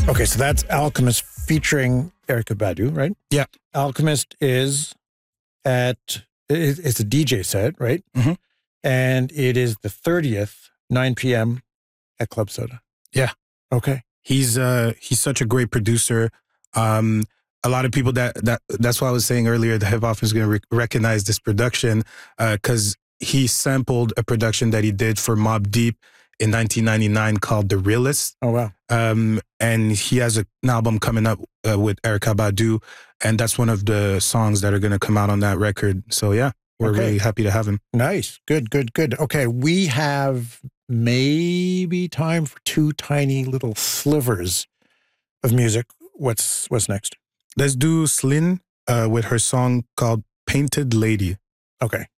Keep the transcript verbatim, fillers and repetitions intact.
Okay, so that's Alchemist featuring Erykah Badu, right? Yeah. Alchemist is at, it- it's a D J set, right? Mm-hmm. And it is the thirtieth, nine p.m. at Club Soda. Yeah. Okay. He's uh he's such a great producer. Um, a lot of people that that that's why I was saying earlier, the hip hop is going to re- recognize this production because uh, he sampled a production that he did for Mobb Deep in nineteen ninety-nine called The Realist. Oh, wow. Um, and he has a, an album coming up uh, with Erykah Badu, and that's one of the songs that are going to come out on that record. So yeah, we're Okay. really happy to have him. Nice. Good, good, good. Okay, we have maybe time for two tiny little slivers of music. What's what's next? Let's do Slyn uh, with her song called Painted Lady. Okay.